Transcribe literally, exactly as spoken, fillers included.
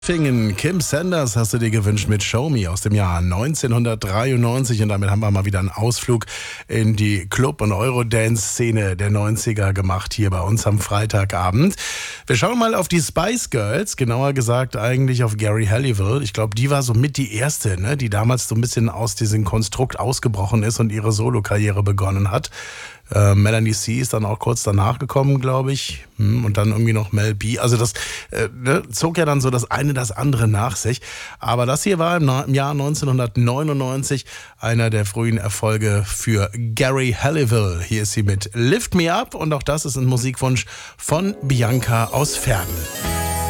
Fingen, Kim Sanders hast du dir gewünscht mit Show Me aus dem Jahr neunzehnhundertdreiundneunzig und damit haben wir mal wieder einen Ausflug in die Club- und Eurodance-Szene der neunziger gemacht hier bei uns am Freitagabend. Wir schauen mal auf die Spice Girls, genauer gesagt eigentlich auf Geri Halliwell. Ich glaube, die war so mit die erste, ne, die damals so ein bisschen aus diesem Konstrukt ausgebrochen ist und ihre Solokarriere begonnen hat. Äh, Melanie C. ist dann auch kurz danach gekommen, glaube ich. Hm, und dann irgendwie noch Mel B. Also das äh, ne, zog ja dann so das eine das andere nach sich. Aber das hier war im, Na- im Jahr neunzehnhundertneunundneunzig einer der frühen Erfolge für Geri Halliwell. Hier ist sie mit Lift Me Up und auch das ist ein Musikwunsch von Bianca aus Verden.